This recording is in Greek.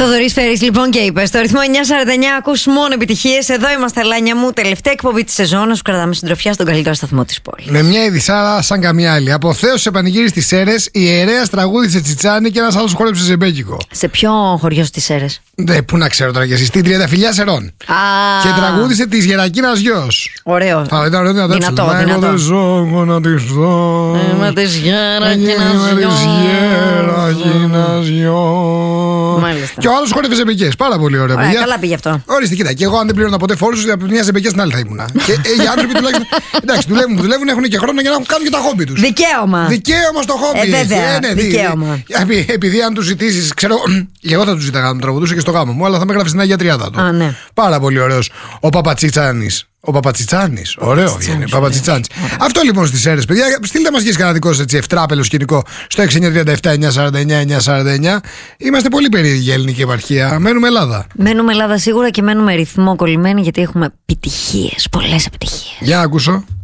Θοδωρής Φέρης λοιπόν και είπε στο ρυθμό 949 ακούς μόνο επιτυχίες. Εδώ είμαστε, Λάνια μου, τελευταία εκπομπή της σεζόν. Να σου κρατάμε συντροφιά στον καλύτερο σταθμό της πόλης. Με μια ειδισάρα σαν καμιά άλλη. Από Θέος σε πανηγύρι στις Σέρρες, η ιερέας τραγούδισε τσιτσάνι και ένας άλλος χόρεψε ζεμπέκικο. Σε ποιο χωριό στις Σέρρες? Πού να ξέρω τώρα κι εσύ, στην Τριανταφυλιά Σερών. Και τραγούδισε της Γερακίνας γιος. Ωραίο. Δυνατό. Εγώ δεν ζω, να της δω. Είμαι της Γερακίνας γιος. Μάλιστα. Και ο άλλος χόρευε ζεμπεκές. Πάρα πολύ ωραία, παιδιά. Καλά πήγε αυτό. Ορίστε, κοίτα. Και εγώ, αν δεν πλήρωνα ποτέ φόρους, από μια ζεμπεκέ στην άλλη θα ήμουνα. Και οι άνθρωποι τουλάχιστον. Εντάξει, δουλεύουν, έχουν και χρόνο για να κάνουν και τα χόμπι τους. Δικαίωμα. Δικαίωμα στο χόμπι. Βέβαια. Δικαίωμα. Επειδή αν του ζητήσεις, ξέρω, εγώ θα του ζητάγα να μου τραγουδούσε και στο γάμο μου, αλλά θα με έγραφε στην Αγία Τριάδα του. Ναι. Πάρα πολύ ωραίος ο Παπατσιτσάνης. Ο Παπατσιτσάνης. Ωραίο είναι. Παπατσιτσάνης. Αυτό λοιπόν στις Σέρρες, παιδιά. Στείλτε μας και κανένα δικό σας ευτράπελο σκηνικό στο 6937-949-949. Είμαστε πολύ περίεργοι η ελληνική επαρχία. Μένουμε Ελλάδα. Μένουμε Ελλάδα σίγουρα και μένουμε ρυθμό κολλημένοι γιατί έχουμε επιτυχίες. Πολλές επιτυχίες. Για να ακούσω.